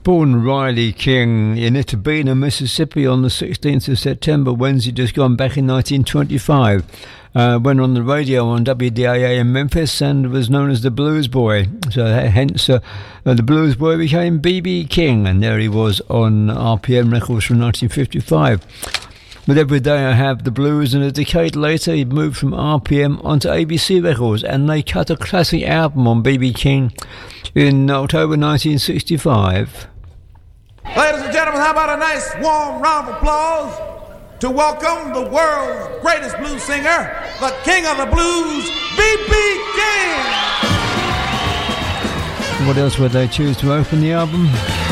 Born Riley King in Itabena, Mississippi on the 16th of September, Wednesday just gone back in 1925. Went on the radio on WDAA in Memphis and was known as the Blues Boy. So hence the Blues Boy became B.B. King, and there he was on RPM Records from 1955. But every day I have the blues, and a decade later he moved from RPM onto ABC Records, and they cut a classic album on B.B. King in October 1965. Ladies and gentlemen, how about a nice warm round of applause to welcome the world's greatest blues singer, the king of the blues, B.B. King! What else would they choose to open the album?